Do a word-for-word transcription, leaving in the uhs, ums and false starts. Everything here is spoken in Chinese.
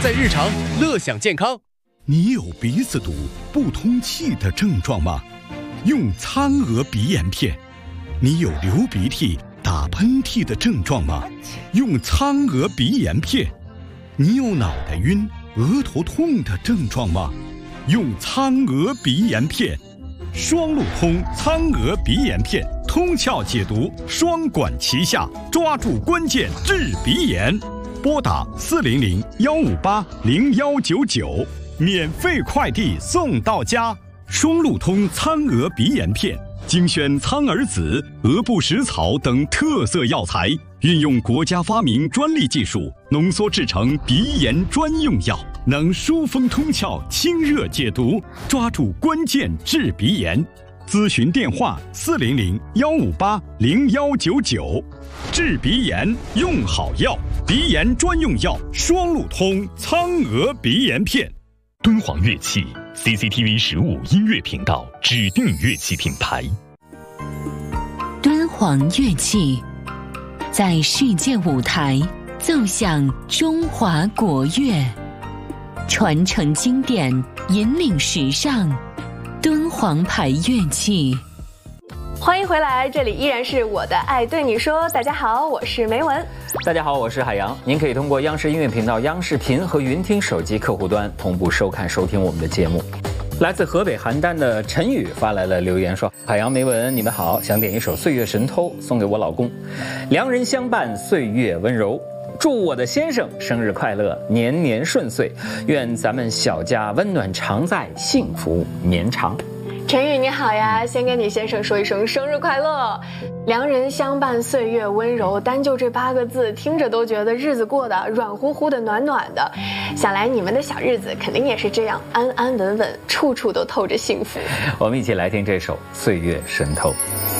在日常，乐享健康。 你有鼻子堵、不通气的症状吗？用苍娥鼻炎片。你有流鼻涕、打喷嚏的症状吗？用苍娥鼻炎片。你有脑袋晕、额头痛的症状吗？用苍娥鼻炎片。双路通苍娥鼻炎片，通窍解毒，双管齐下，抓住关键治鼻炎。拨打四零零幺五八零幺九九，免费快递送到家。双路通苍娥鼻炎片，精选苍耳子、鹅不食草等特色药材，运用国家发明专利技术，浓缩制成鼻炎专用药，能疏风通窍、清热解毒，抓住关键治鼻炎。咨询电话：四零零幺五八零幺九九。治鼻炎用好药，鼻炎专用药双路通苍娥鼻炎片。 敦煌乐器 C C T V 十五音乐频道指定乐器品牌。 敦煌乐器在世界舞台奏响中华国乐，传承经典，引领时尚。敦煌牌乐器。 欢迎回来，这里依然是我的爱对你说。大家好，我是梅文。 大家好，我是海洋。您可以通过央视音乐频道央视频和云听手机客户端同步收看收听我们的节目。来自河北邯郸的陈宇发来了留言说：海洋、梅文，你们好，想点一首《岁月神偷》送给我老公，良人相伴，岁月温柔。祝我的先生生日快乐，年年顺遂，愿咱们小家温暖常在，幸福绵长。 陈宇你好呀，先跟你先生说一声生日快乐。良人相伴，岁月温柔，单就这八个字听着都觉得日子过得软乎乎的，暖暖的。想来你们的小日子肯定也是这样安安稳稳，处处都透着幸福。 我们一起来听这首《岁月神偷》。